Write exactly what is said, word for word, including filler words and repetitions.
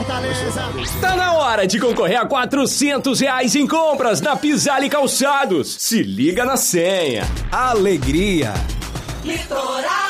Fortaleza. Tá na hora de concorrer a quatrocentos reais em compras na Pisale Calçados. Se liga na senha. Alegria. Litoral.